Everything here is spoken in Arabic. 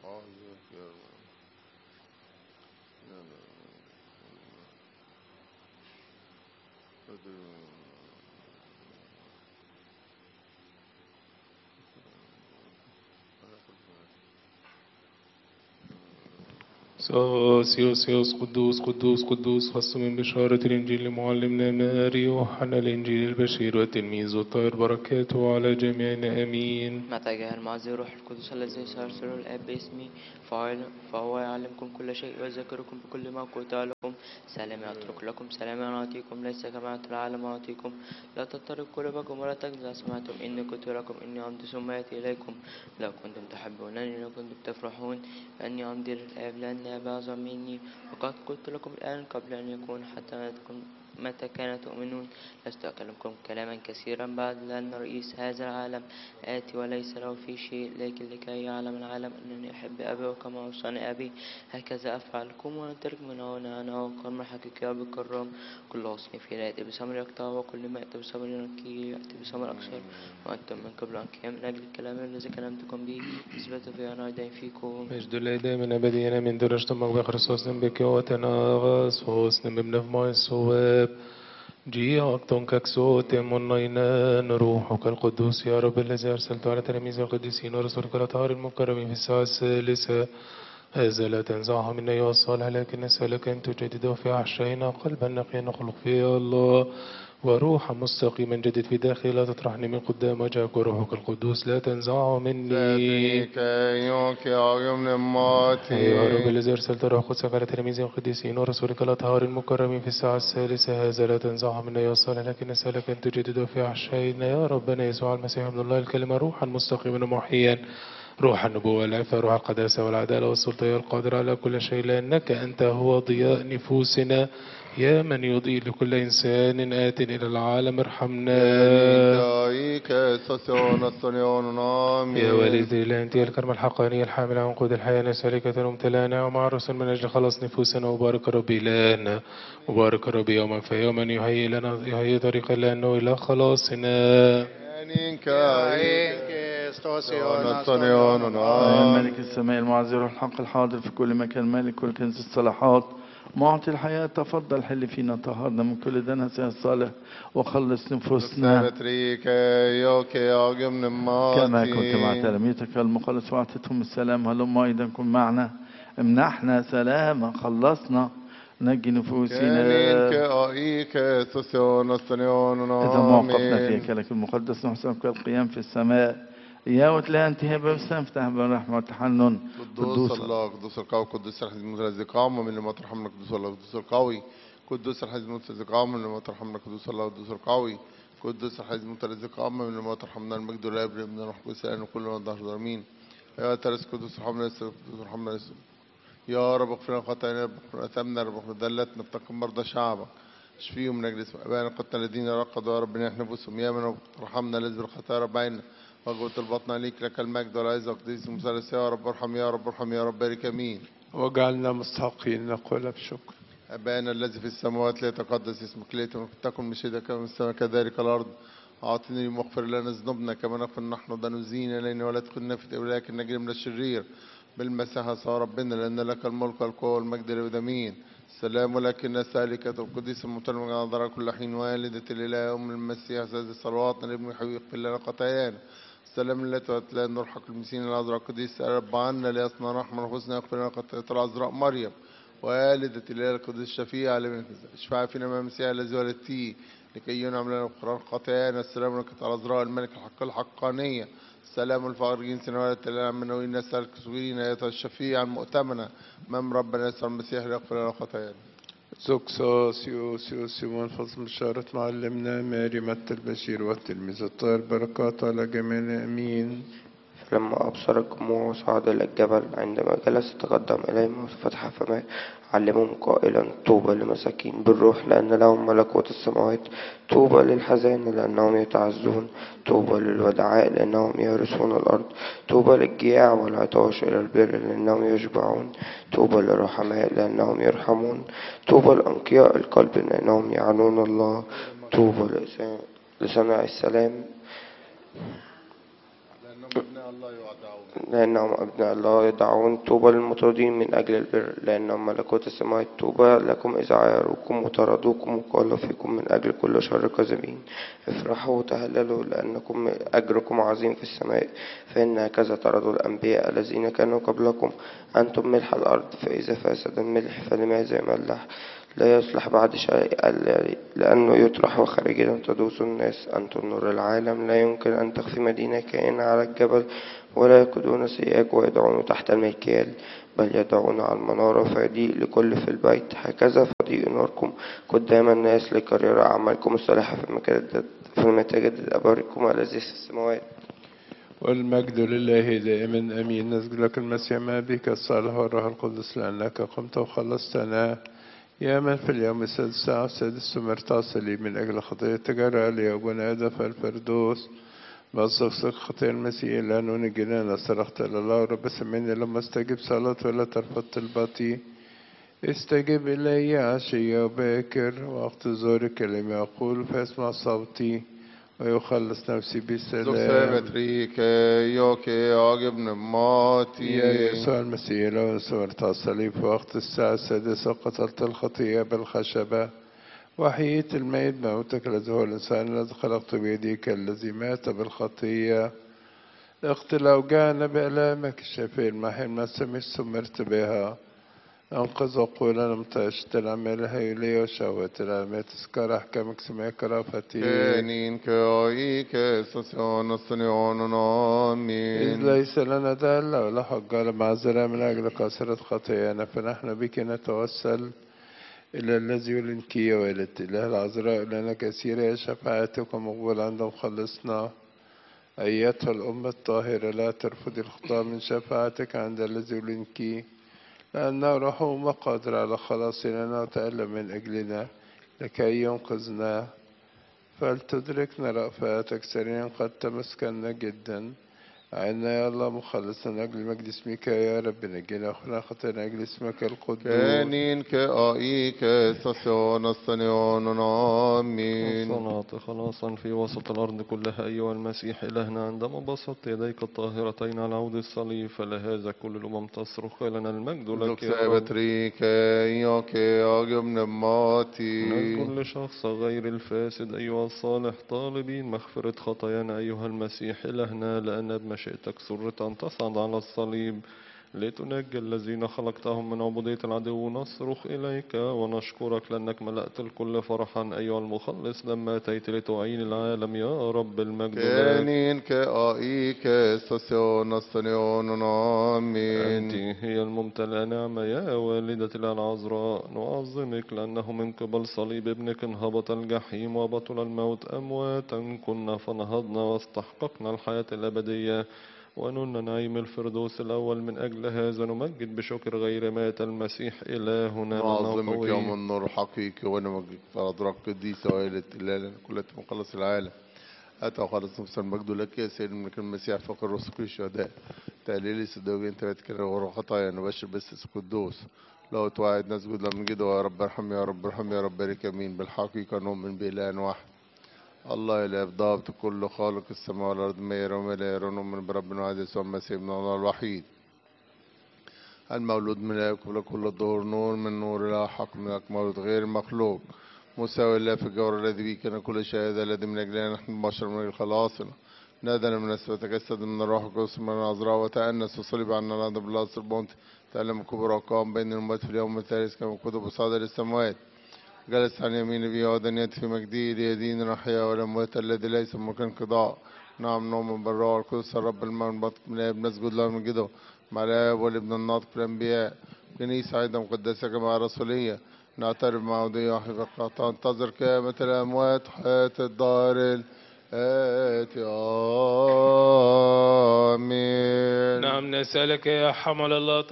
سيوس قدوس قدوس قدوس خص من بشارة الإنجيل لمعلمنا ماري يوحنا الإنجيل البشير والتلميذ والطاهر بركاته على جميعنا آمين. متى جاء المعزي الروح القدس الذي سيرسله الآب باسمي فهو يعلمكم كل شيء ويذكركم بكل ما قلت لكم. سلام أترك لكم، سلاما أعطيكم، ليس كما أعطي العالم أعطيكم. لا تضطرب قلوبكم ولا تجزع. سمعتم إني قلت لكم إني أمضي ثم يأتي إليكم. لو كنتم تحبونني لكنتم تفرحون فإني أمضي للآب لأن الآب أعظم مني. وقد قلت لكم الآن قبل أن يكون حتى متى كان تؤمنون. لست أكلمكم كلاما كثيرا بعد لأن رئيس هذا العالم آتي وليس له في شيء، لكن لكي يعلم العالم أنني أحب أبي وكما أوصاني أبي هكذا أفعلكم. ونترك من هنا أنا وقرن حقيقي بالكرام. كل غصن في لا يأتي بثمر يقطع، وكل ما يأتي بثمر ينقي يأتي بثمر أكثر. وأنتم من قبل أنقياء من أجل الكلام الذي كلمتكم به اثبتوا في أنا أيضا فيكم. مجد الله من أبدينا من درجة مقبل خريستوس بك وتناغس حسن ببنف ما الصواب جي أكتون ككسوت منينا روحك القدوس يا رب الذي أرسلت على تلاميذ القديسين ورسولك الأطهار المكرمين في الساعة الثالثة. هذا لا تنزعه منا أيها الصالح، لكن نسألك أن تجدده في أحشائنا قلبا نقيا نخلق فيه يا الله، وروحا مستقيما جدد في داخلي. لا تطرحني من قدام وجهك، وروحك القدوس لا تنزعه مني. يا رب الذي أرسلت روح قدسك على تلاميذ القديسين ورسولك الأطهار المكرمين في الساعة الثالثة. هذا لا تنزعه منا يا صالح، لكن نسألك أن تجدده في أحشائنا يا ربنا يسوع المسيح ابن الله الكلمة، روحا مستقيما محيا، روح النبوة والعفة، روح القداسة والعدالة والسلطة القادر على كل شيء، لأنك أنت هو ضياء نفوسنا يا من يضيء لكل إنسان آت إلى العالم. ارحمنا يا والدي الإله، أنت الكرمة الحقانية الحاملة عن قود الحياة، نسألك امتلانا ومع الرسل من أجل خلاص نفوسنا. وبارك ربي إلهنا وبارك ربي يوما فيوما يهيئ طريقا لأنه إلى خلاصنا. الملك السماء المعزي روح الحق الحاضر في كل مكان، مالك كل كنز الصلاحات معطي الحياة، تفضل حل فينا طهرنا من كل دنس يا الصالح وخلص نفوسنا كما كنت مع تلاميذك المخلص وأعطيتهم السلام. هلم أيضا كن معنا، امنحنا سلاما، خلصنا، نجي نفوسنا إذا موقفنا في هيكلك المقدس نحسنك القيام في السماء. يا وتلاقي انت هبه بسنفتح بالرحمه والتحنن. قدوس الله قدوس القوي قدوس الحزب المتلذذ قام من لما ترحمنا قدوس الله قدوس القوي قدوس الحزب المتلذذ قام من لما ترحمنا قدوس الله قدوس القوي قدوس الحزب المتلذذ قام من لما ترحمنا المجد والابن من الروح القدس الان وكل من ظهر ضامين. يا ترس قدوس ارحمنا قدوس ارحمنا يا رب اغفر لنا خطايانا، رب اغفر اثامنا، رب اغفر ذلتنا، بتقم مرضى شعبك، اشفيهم من اجل اسم ابائنا قتل الذين رقدوا يا رب نحن نفوسهم يا من ارحمنا لذ بالخطايا رب عنا وقوة البطن عليك لك المجد والعز وقديس المثالث. يا رب ارحم يا رب ارحم يا رب بارك امين. وجعلنا مستحقين نقول بشكر. ابانا الذي في السماوات ليتقدس اسمك، لتكن مشيئتك كما في السماء كذلك الارض. اعطني اليوم واغفر لنا ذنوبنا كما نغفر نحن ذنوبنا الينا، ولا تدخلنا في تأويل لكن نجري من الشرير بالمسيح يسوع ربنا، لان لك الملك والقوه والمجد للابد. السلام لك نسالك القديس المتلم على كل حين، والدة الاله ام المسيح زاد صلواتنا لابن حبيب اغفر لنا خطايانا. السلام التي وتلا نور حق المسين العذراء القديس رب عنا ليصنع رحمة نفوسنا يغفر لنا خطايا العذراء مريم والدة الاله القديس الشفيع على اشفع فينا مع المسيح الذي ولدتيه لكي ينعم لنا غفران خطايانا. السلام لك العذراء الملك الحق الحقانية. السلام الفقر جنسنا ولا تلا منا وإنا نسألك سوين يا الشفيع المؤتمنة مم ربنا يسوع المسيح يغفر لنا خطايانا. زوكسوس سيمون فضل بشارة معلمنا ماري متى البشير والتلميذ الطاهر بركات على جميعنا امين. فلما أبصر الجموع صعد إلى الجبل، عندما جلس تقدم إليهم وفتح فمه علمهم قائلا طوبى للمساكين بالروح لأن لهم ملكوت السماوات، طوبى للحزان لأنهم يتعزون، طوبى للودعاء لأنهم يرثون الأرض، طوبى للجياع والعطاش إلى البر لأنهم يشبعون، طوبى للرحماء لأنهم يرحمون، طوبى لأنقياء القلب لأنهم يعنون الله، طوبى لصناع السلام أبناء الله يودعون. لأنهم أبناء الله يدعون. طوبى للمطردين من أجل البر لأنهم ملكوت السماوات. طوبى لكم إذا عايروكم وطردوكم وقالوا فيكم من أجل كل شر كاذبين. افرحوا وتهللوا لأنكم أجركم عظيم في السماء فإن هكذا طردوا الأنبياء الذين كانوا قبلكم. أنتم ملح الأرض فإذا فسد الملح فلماذا يملح؟ لا يصلح بعد شيء لأنه يطرح وخارجا تدوس الناس. أنتم نور العالم. لا يمكن أن تخفي مدينة كائنة على الجبل ولا يقودون سياج ويدعون تحت المكيال بل يدعون على المنارة فيضيء لكل في البيت. هكذا فضيء نوركم قدام الناس لكي يرى أعمالكم الصالحة في متاجد أباركم الذي في السماوات. والمجد لله دائما أمين. نسجد لك المسيح ما بك الصالح والروح القدس لأنك قمت وخلصتنا يا من في اليوم السادس الساعة السادس مرتصلي من أجل خطية تجرى ليوبنا آدم في الفردوس بصدق خطية المسيح لأنه نجينا صرخت إلى الله رب سمعني لما استجب صلاة ولا ترفض طلبتي. استجب إلي عشية وباكر وقت زور كلمة أقول فاسمع صوتي ويخلص نفسي زوج بسلام. ثابت ريك يوكي عاقب نماتي. يا يسوع المسيح لو صورت على الصليب في وقت الساعة السادسة قتلت الخطية بالخشبة وحييت الميت موتك الذي هو الإنسان الذي خلقت بيديك الذي مات بالخطية. اقتل أوجاعنا بألامك الشفيع المحي المسمى سمرت بها. أنقذ عقولنا متعشت الأعمال هيلية وشهوات العلمات تذكر أحكامك سمع كرافتي. كانين كايك سسيون الصنيون إذ آمين. ليس لنا دل ولا حجة معذرة من أجل كثرة خطايانا فنحن بك نتوسل إلى الذي يلنكي وإلى الإله العذراء لنا كثيرة يا شفاعتك ومقبول عند مخلصنا. أيتها الأمة الطاهرة لا ترفض الخطاة من شفاعتك عند الذي يلنكي لأنه رحوم قادر على خلاصنا وتألم من أجلنا لكي ينقذنا. فلتدركنا رأفاتك سريعا قد تمسكنا جدا. عنا يا الله مخلصنا أجل مجد اسمك يا رب نجينا أخنا خطينا أجل اسمك القدوس. كانين كايك سسيون الصنيون آمين. صنعت خلاصا في وسط الأرض كلها أيها المسيح إلهنا عندما بسطت يديك الطاهرتين على عود الصليب فلهذا كل الأمم تصرخ لنا المجد زوج لك يا ثابت رب. ريك يوكي عاقب نماتي. نذكر لشخص غير الفاسد أيها الصالح طالبين مغفرة خطايانا أيها المسيح إلهنا لأن بمشيئتك سرت أن تصعد على الصليب لتنجي الذين خلقتهم من عبودية العدو. نصرخ إليك ونشكرك لأنك ملأت الكل فرحا أيها المخلص لما أتيت لتعين العالم يا رب المجد لك. كانين كايك سسيون الصنيون آمين. أنت هي الممتلئة نعمة يا والدة العذراء نعظمك لأنه من قبل صليب ابنك انهبط الجحيم وبطل الموت أمواتا كنا فنهضنا واستحققنا الحياة الأبدية ونلنا نعيم الفردوس الأول. من أجل هذا نمجد بشكر غير مات المسيح إلهنا نعظمك يوم النور حقيقي ونمجدك فأدرك قديسة وإلى الإله كلها مخلص العالم. أتى وخلص نفس المجد لك يا سيد منك المسيح فقر رسك الشهداء تقليلي صدقين انت بتكرر ورا خطايا نبشر بس القدوس لو توعد نسجد لمن جد يا رب ارحم يا رب ارحم يا رب بارك امين. بالحقيقة نؤمن بإله واحد الله إله ضابط كل خالق السماء والأرض ما يرى وما لا يرى. نؤمن بربنا واحد يسوع المسيح ابن الله الوحيد المولود من لا قبل كل الظهور نور من نور لا حق من مولود غير المخلوق مساوي الله في الجور الذي به كان كل شيء هذا الذي من أجلنا نحن بشر من أجل خلاصنا نادى من أسفل تجسد من الروح القدس من العذراء وتأنس وصلب عنا الأرض بالله البونت تألم كبر وقام بين الموت في اليوم الثالث كما كتب بصادر السماوات جلس عن يمين أبيه ودنيت في مجده ليدين الأحياء والأموات الذي ليس مكان قضاء. نعم نؤمن بالروح القدس الرب المنبط من الآب نسجد له من جده مع الآب والابن الناطق الأنبياء كنيسة أيضا مقدسة كما رسولية نعترف مع ودي وحفظ تنتظر قيامة الأموات حياة الدار الآتي آمين. نعم نسألك يا حمل الله